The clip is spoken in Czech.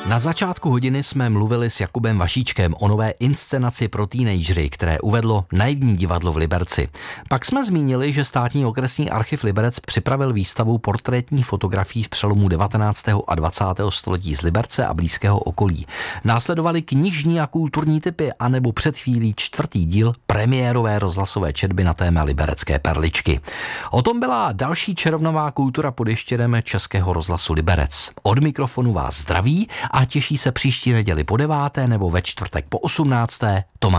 Na začátku hodiny jsme mluvili s Jakubem Vašíčkem o nové inscenaci pro teenagery, které uvedlo Naivní divadlo v Liberci. Pak jsme zmínili, že Státní okresní archiv Liberec připravil výstavu portrétních fotografií z přelomu 19. a 20. století z Liberce a blízkého okolí. Následovaly knižní a kulturní typy, anebo před chvílí 4. díl premiérové rozhlasové četby na téma liberecké perličky. O tom byla další červnová kultura pod ještědem Českého rozhlasu Liberec. Od mikrofonu vás zdraví a těší se příští neděli po 9. nebo ve čtvrtek po 18. Tomáš